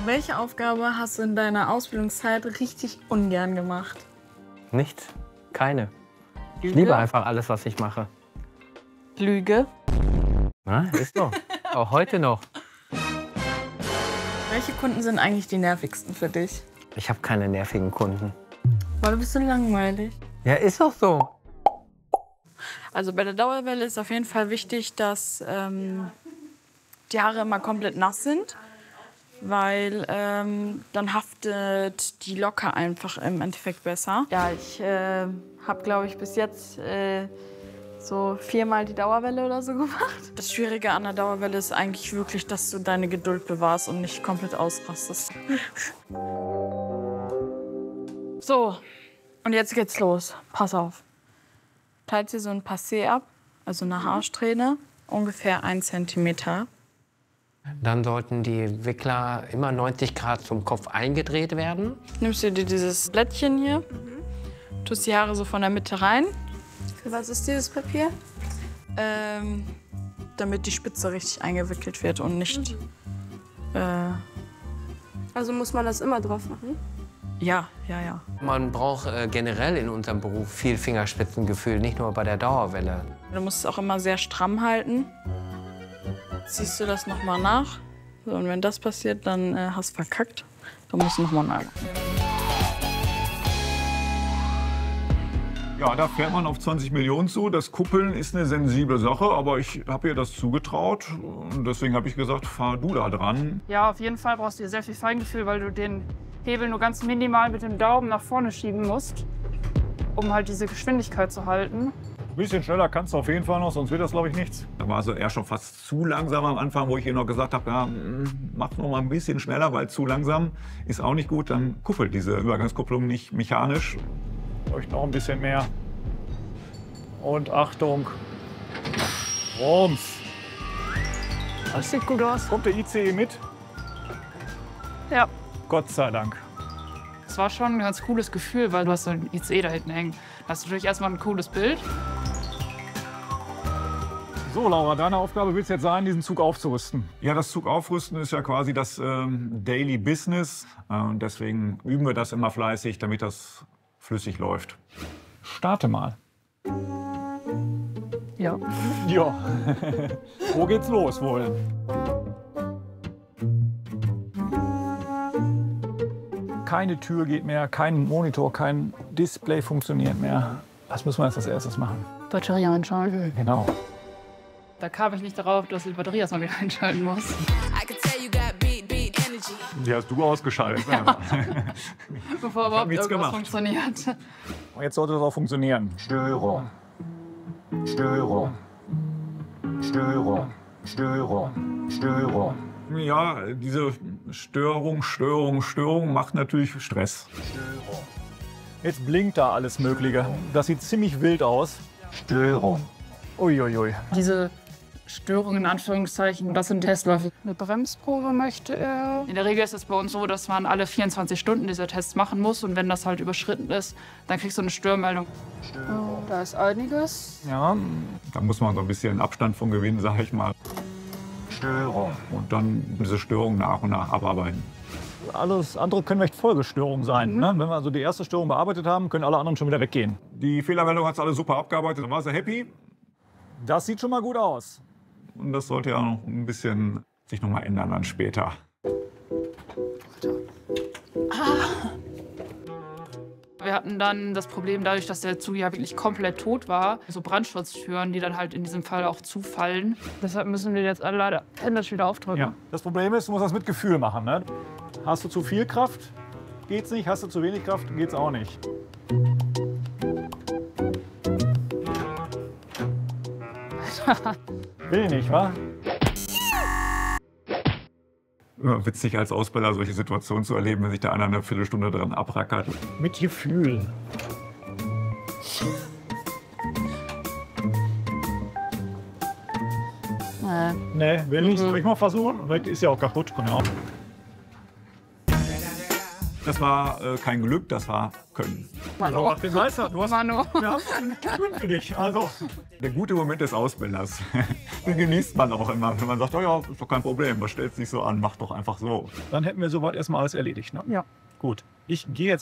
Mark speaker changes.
Speaker 1: Welche Aufgabe hast du in deiner Ausbildungszeit richtig ungern gemacht?
Speaker 2: Nichts. Keine. Ich liebe einfach alles, was ich mache.
Speaker 1: Lüge.
Speaker 2: Na, ist doch. Auch heute noch.
Speaker 1: Welche Kunden sind eigentlich die nervigsten für dich?
Speaker 2: Ich habe keine nervigen Kunden.
Speaker 1: Weil du bist so langweilig.
Speaker 2: Ja, ist doch so.
Speaker 1: Also bei der Dauerwelle ist auf jeden Fall wichtig, dass die Haare immer komplett nass sind, weil dann haftet die Locke einfach im Endeffekt besser. Ja, ich habe, glaube ich, bis jetzt so 4-mal die Dauerwelle oder so gemacht. Das Schwierige an der Dauerwelle ist eigentlich wirklich, dass du deine Geduld bewahrst und nicht komplett ausrastest. So, und jetzt geht's los. Pass auf. Teilt ihr so ein Passé ab, also eine Haarsträhne, ungefähr 1 Zentimeter.
Speaker 2: Dann sollten die Wickler immer 90 Grad zum Kopf eingedreht werden.
Speaker 1: Nimmst du dir dieses Blättchen hier, tust die Haare so von der Mitte rein.
Speaker 3: Für was ist dieses Papier?
Speaker 1: Damit die Spitze richtig eingewickelt wird und nicht...
Speaker 3: Also muss man das immer drauf machen?
Speaker 1: Ja.
Speaker 2: Man braucht generell in unserem Beruf viel Fingerspitzengefühl, nicht nur bei der Dauerwelle.
Speaker 1: Du musst es auch immer sehr stramm halten. Ziehst du das nochmal nach. So, und wenn das passiert, dann hast du verkackt. Dann musst du nochmal nach.
Speaker 4: Ja, da fährt man auf 20 Millionen zu. Das Kuppeln ist eine sensible Sache, aber ich habe ihr das zugetraut. Und deswegen habe ich gesagt, fahr du da dran.
Speaker 5: Ja, auf jeden Fall brauchst du sehr viel Feingefühl, weil du den Hebel nur ganz minimal mit dem Daumen nach vorne schieben musst, um halt diese Geschwindigkeit zu halten.
Speaker 4: Ein bisschen schneller kannst du auf jeden Fall noch, sonst wird das, glaube ich, nichts. Da war also eher schon fast zu langsam am Anfang, wo ich ihr noch gesagt habe, ja, mach noch mal ein bisschen schneller, weil zu langsam ist auch nicht gut. Dann kuppelt diese Übergangskupplung nicht mechanisch.
Speaker 6: Euch noch ein bisschen mehr. Und Achtung. Rums.
Speaker 5: Das sieht gut aus.
Speaker 6: Kommt der ICE mit?
Speaker 5: Ja.
Speaker 6: Gott sei Dank.
Speaker 5: Es war schon ein ganz cooles Gefühl, weil du hast so einen ICE da hinten hängen. Da hast du natürlich erstmal ein cooles Bild.
Speaker 6: So, Laura, deine Aufgabe wird es jetzt sein, diesen Zug aufzurüsten.
Speaker 4: Ja, das Zugaufrüsten ist ja quasi das Daily Business. Und deswegen üben wir das immer fleißig, damit das flüssig läuft.
Speaker 6: Starte mal.
Speaker 5: Ja.
Speaker 6: Ja. Wo geht's los wohl? Keine Tür geht mehr, kein Monitor, kein Display funktioniert mehr. Was müssen wir jetzt als erstes machen?
Speaker 5: Batterie einschalten.
Speaker 6: Genau.
Speaker 5: Da kam ich nicht darauf, dass du die Batterie erstmal wieder einschalten musst.
Speaker 4: Die hast du ausgeschaltet.
Speaker 5: Ja. Bevor überhaupt
Speaker 4: nichts
Speaker 5: irgendwas
Speaker 4: gemacht.
Speaker 5: funktioniert.
Speaker 6: Und jetzt sollte das auch funktionieren. Störung. Störung. Störung. Störung. Störung.
Speaker 4: Ja, diese Störung macht natürlich Stress.
Speaker 6: Jetzt blinkt da alles Mögliche. Das sieht ziemlich wild aus. Störung. Uiuiui.
Speaker 5: Diese Störungen in Anführungszeichen, das sind Testläufe. Eine Bremsprobe möchte er. In der Regel ist es bei uns so, dass man alle 24 Stunden diese Tests machen muss. Und wenn das halt überschritten ist, dann kriegst du eine Störmeldung. Oh, da ist einiges.
Speaker 6: Ja.
Speaker 4: Da muss man so ein bisschen Abstand von gewinnen, sag ich mal.
Speaker 6: Störung.
Speaker 4: Und dann diese Störung nach und nach abarbeiten.
Speaker 6: Alles andere können echt Folgestörungen sein. Ne? Wenn wir also die erste Störung bearbeitet haben, können alle anderen schon wieder weggehen.
Speaker 4: Die Fehlermeldung hat es alle super abgearbeitet, dann war sie happy.
Speaker 6: Das sieht schon mal gut aus.
Speaker 4: Und das sollte ja noch ein bisschen sich noch mal ändern dann später.
Speaker 5: Wir hatten dann das Problem, dadurch, dass der Zug ja wirklich komplett tot war, so Brandschutztüren, die dann halt in diesem Fall auch zufallen. Deshalb müssen wir jetzt alle leider händisch wieder aufdrücken.
Speaker 6: Ja. Das Problem ist, du musst das mit Gefühl machen. Ne? Hast du zu viel Kraft, geht's nicht. Hast du zu wenig Kraft, geht's auch nicht. Will nicht, wa?
Speaker 4: Ja, witzig als Ausbilder solche Situationen zu erleben, wenn sich da einer eine Viertelstunde dran abrackert.
Speaker 6: Mit Gefühl. Nee, will nicht. Soll ich mal versuchen? Vielleicht ist ja auch kaputt. Genau.
Speaker 4: Das war kein Glück, das war Können.
Speaker 6: Manu, du hast
Speaker 5: Manu.
Speaker 6: ja, für dich. Also,
Speaker 4: Der gute Moment des Ausbilders, den genießt man auch immer, wenn man sagt, oh ja, ist doch kein Problem, was stellt sich so an, mach doch einfach so.
Speaker 6: dann hätten wir soweit erstmal alles erledigt. Ne?
Speaker 5: Ja.
Speaker 6: Gut. Ich gehe jetzt